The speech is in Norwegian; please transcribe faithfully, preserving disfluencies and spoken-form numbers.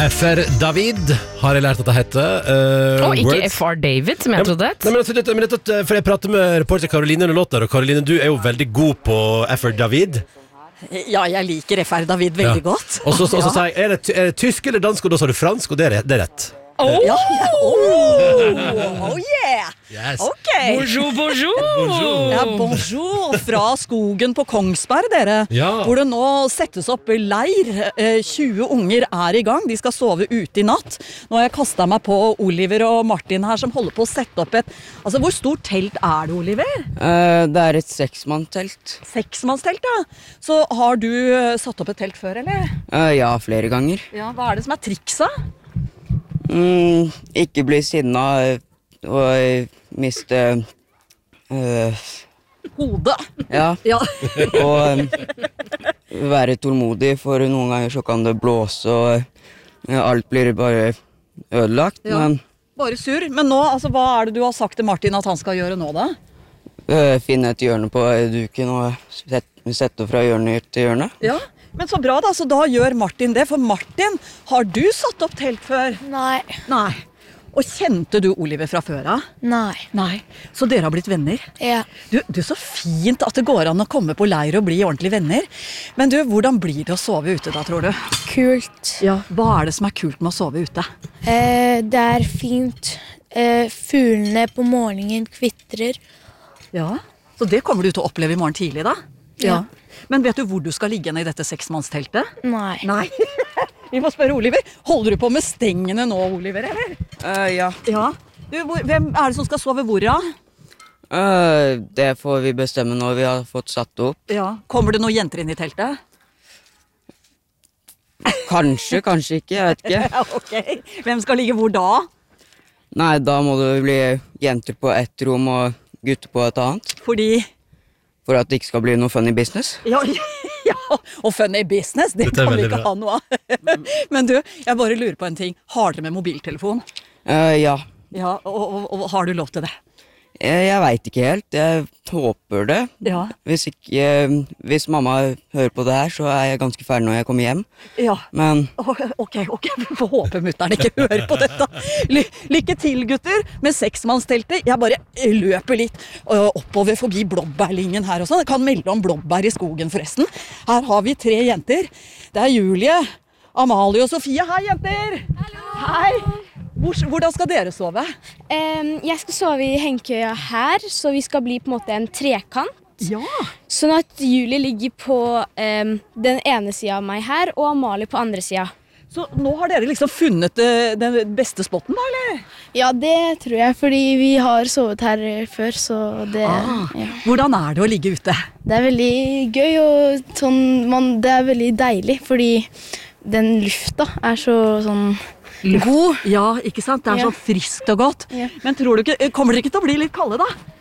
F R David har jeg lært at det heter. Uh, Og ikke F R David, som jeg trodde det. Nei, men, altså, dette, men dette, for jeg prater med reporter Karoline under låta, og Karoline, du er jo veldig god på F R David. Ja, jeg liker F R David veldig Ja. godt. Og så, og så sa jeg, er det, ty- er det tysk eller dansk, og da sa du fransk, og det er, det er rett. Oh, ja, ja. Oh, oh yeah! Yes. Ok. Bonjour, bonjour! Ja, bonjour fra skogen på Kongsberg, dere. Ja. Hvor det nå settes opp leir. Eh, tjue unger er i gang. De skal sove ute i natt. Nå har jeg kastet meg på Oliver og Martin her, som holder på å sette opp et... Altså, hvor stort telt er det, Oliver? Eh, det er et seksmannstelt. Seksmannstelt, ja. Så har du eh, satt opp et telt før, eller? Eh, ja, flere ganger. Ja, hva er det som er trikset? Mm, ikke bli sinna eh, og eh, miste eh, Hodet. Ja, Ja. og eh, være tålmodig, for noen ganger så kan det blåse, og eh, alt blir bare ødelagt. Ja. Men Bare sur. Men nå, altså, hva er det du har sagt til Martin at han skal gjøre nå, da? eh, finne et hjørne på duken og sette, sette fra hjørne til hjørne. Ja, men så bra da, så da gjør Martin det. For Martin, har du satt opp telt før? Nei, Nei. Og kjente du Oliver fra før av? nei, Nei. Så dere har blitt venner? ja. Du, du, så fint at det går an å komme på leir og bli ordentlig venner. Men du, hvordan blir det å sove ute da, tror du? Kult. Ja, hva er det som er kult med å sove ute? Eh, det er fint. Eh, fuglene på morgenen kvitrer. Ja, så det kommer du til å oppleve i morgen tidlig da? Ja. Men vet du hvor du skal ligge i dette seksmannsteltet? Nei. Nei. Vi må spørre Oliver. Holder du på med stengene nå, Oliver, eller? Eh, ja, Ja. Du, hvor, hvem er det som skal sove hvor da? Eh, det får vi bestemme når vi har fått satt det opp. Ja. Kommer det noen jenter inn i teltet? Kanskje, kanskje ikke, jeg vet ikke. Ja, ok. Hvem skal ligge hvor da? Nei, da må det bli jenter på ett rom og gutter på et annet. Fordi... For at det ikke skal bli noe funny business. Ja, ja, og funny business, det Dette er kan vi veldig ikke bra. ha noe av. Men du, jeg bare lurer på en ting. Har dere med mobiltelefon? Eh, ja, Ja, og, og, og har du lov til det? jeg, jeg vet ikke helt. Jeg håper det. Ja. Hvis ikke, eh, hvis mamma hører på det her, så er jeg ganske ferdig når jeg kommer hjem. Ja. Men Ok, ok, vi får håpe mutteren ikke hører på dette. Ly lykke til, gutter, med seksmannsteltet. Jeg bare løper litt øh, oppover forbi blåbærlingen her også. Jeg kan melde om blåbær i skogen forresten. Her har vi tre jenter. Det er Julie, Amalie og Sofie. Hei, jenter! Hallo! Hei! Hvor, hvordan skal dere sove? Em, jeg skal sove i hengekøya her, så vi skal bli på en måte en trekant. Ja. Sånn at Julie ligger på em, den ene siden av meg her, og Amalie på andre siden. Så nå har dere liksom funnet øh, den beste spotten da, eller? Ja, det tror jeg, fordi vi har sovet her før, så det, Ah. ja. Hvordan er det å ligge ute? Det er veldig gøy, og sånn, man, det er veldig deilig, fordi den lufta er så sånn god. Ja, ikke sant? Det er Ja. så friskt og godt. Ja. Men tror du ikke, kommer dere ikke til å bli litt kalde da?